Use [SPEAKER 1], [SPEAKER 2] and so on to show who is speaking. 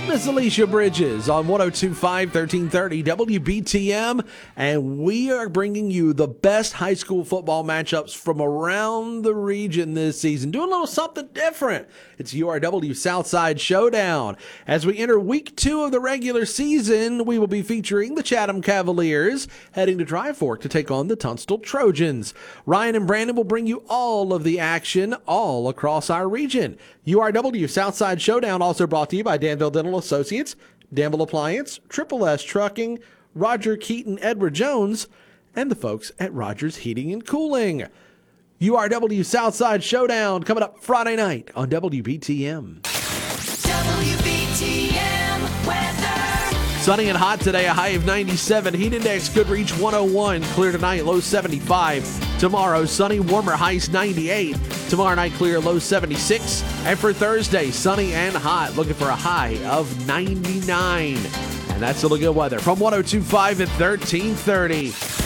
[SPEAKER 1] Miss Alicia Bridges on 102.5, 1330 WBTM, and we are bringing you the best high school football matchups from around the region this season. Doing a little something different. It's URW Southside Showdown. As we enter week 2 of the regular season, we will be featuring the Chatham Cavaliers heading to Dry Fork to take on the Tunstall Trojans. Ryan and Brandon will bring you all of the action all across our region. URW Southside Showdown also brought to you by Danville Dental Associates, Danville Appliance, Triple S Trucking, Roger Keaton, Edward Jones, and the folks at Rogers Heating and Cooling. URW Southside Showdown coming up Friday night on WBTM.
[SPEAKER 2] WBTM weather.
[SPEAKER 1] Sunny and hot today, a high of 97. Heat index could reach 101. Clear tonight, low 75. Tomorrow, sunny, warmer, highs 98. Tomorrow night, clear, low 76. And for Thursday, sunny and hot, looking for a high of 99. And that's a look at weather from 102.5 at 1330.